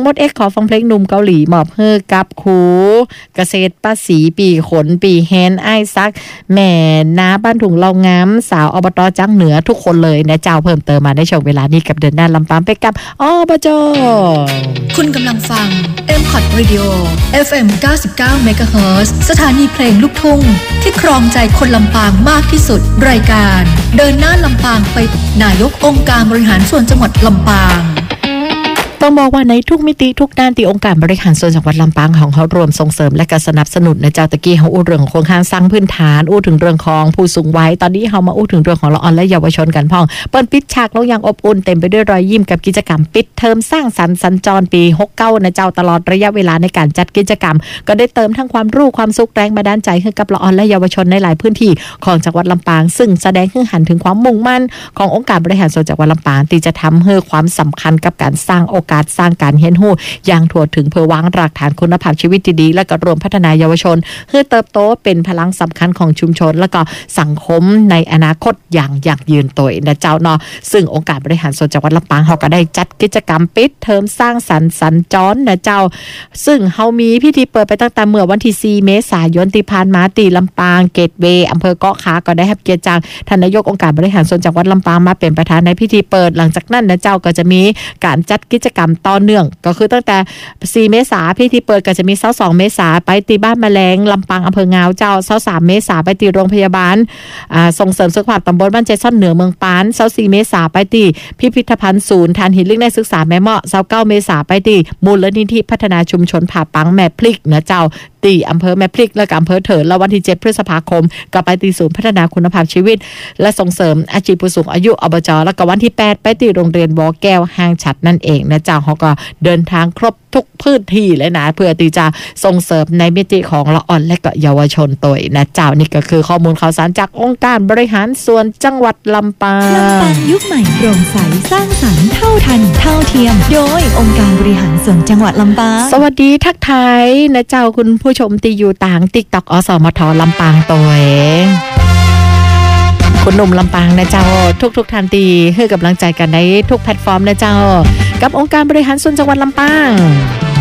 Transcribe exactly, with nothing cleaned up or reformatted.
มดเอ็กขอฟังเพลงหนุ่มเกาหลีมอบเฮอกับครูเกษตรป้าสีปีขนปีแฮนไอ้ซักแม่น้าบ้านถุงเรางามสาวอบตจังเหนือทุกคนเลยนะเจ้าเพิ่มเติมมาในช่วงเวลานี้กับเดินหน้าลำปางไปกับอบจ. คุณกำลังฟัง เอ็ม คอท Radio เอฟ เอ็ม เก้าสิบเก้า เมกะเฮิรตซ์ สถานีเพลงลูกทุ่งที่ครองใจคนลำปางมากที่สุดรายการเดินหน้าลำปางไปนายกองค์การบริหารส่วนจังหวัดลำปางต้องบอกว่าในทุกมิติทุกด้านที่องค์การบริหารส่วนจังหวัดลำปางของเขารวมส่งเสริมและก็สนับสนุนในเจ้าตะกี้เขาอู้เรื่องโครงการสร้างพื้นฐานอู้ถึงเรื่องของผู้สูงวัยตอนนี้เขามาอู้ถึงเรื่องของละอ่อนและเยาวชนกันพ่องเปิ้นปิดฉากลงอย่างอบอุ่นเต็มไปด้วยรอยยิ้มกับกิจกรรมปิดเทอมสร้างสรรค์สัญจรปีหกสิบเก้านะเจ้าตลอดระยะเวลาในการจัดกิจกรรมก็ได้เติมทั้งความรู้ความสุขแรงบันดาลใจให้กับละอ่อนและเยาวชนในหลายพื้นที่ของจังหวัดลำปางซึ่งแสดงให้หันถึงความมุ่งมั่นขององค์การบริหารส่วนจังหวัดลำปางที่จะทำให้ความสำคัญกับการสร้างโอกาสสร้างการเห็นหู้อย่างทั่วถึงเพื่อวางรากฐานคุณภาพชีวิตดีๆและก็รวมพัฒนาเยาวชนเพื่อเติบโตเป็นพลังสำคัญของชุมชนและก็สังคมในอนาคตอย่างยั่งยืนตัวนะเจ้าเนาะซึ่งองค์การบริหารส่วนจังหวัดลำปางเขาก็ได้จัดกิจกรรมปิดเทอมสร้างสรรค์สัญจรนะเจ้าซึ่งเขามีพิธีเปิดไปตั้งแต่เมื่อวันที่สี่เมษายนที่ผ่านมาตีลำปางเกตเวย์อำเภอเกาะขาก็ได้รับเกียรติจากท่านนายกองค์การบริหารส่วนจังหวัดลำปางมาเป็นประธานในพิธีเปิดหลังจากนั้นนะเจ้าก็จะมีการจัดกิจกรรมต่อเนื่องก็คือตั้งแต่สี่เมษายนพิธีเปิดก็จะมียี่สิบสองเมษายนไปตีบ้านแมลงลำปางอำเภองาวเจ้ายี่สิบสามเมษายนไปตีโรงพยาบาลอ่าส่งเสริมสุขภาพตำบลบ้านเจซ่อนเหนือเมืองปานยี่สิบสี่เมษายนไปตีพิพิธภัณฑ์ศูนย์ทานหินลึกในศึกษาแม่เมาะยี่สิบเก้าเมษายนไปตีมูลนิธิพัฒนาชุมชนผาปังแม่พลิกนะเจ้าตีอำเภอแม่พลิกและอำเภอเถินแล้ววันที่เจ็ดพฤษภาคมก็ไปตีศูนย์พัฒนาคุณภาพชีวิตและส่งเสริมอาชีพผู้สูงอายุอบจ.แล้วก็วันที่แปดไปตีโรงเรียนบ่อแก้วห้างฉัดนั่นเองนะเจ้าเขาก็เดินทางครบทุกพื้นที่เลยนะเพื่อที่จะส่งเสริมในมิติของละอ่อนและก็เยาวชนตัวนะเจ้านี่ก็คือข้อมูลข่าวสารจากองค์การบริหารส่วนจังหวัดลำปางลำปางยุคใหม่โปร่งใสสร้างสรรค์เท่าทันเท่าเทียมโดยองค์การบริหารส่วนจังหวัดลำปางสวัสดีทักทายนะเจ้าคุณผู้ชมที่อยู่ต่าง TikTok อสมทลำปางตัวคุณหนุ่มลำปางนะเจ้าทุกๆท่านตีให้กำลังใจกันในทุกแพลตฟอร์มนะเจ้ากับองค์การบริหารส่วนจังหวัดลำปาง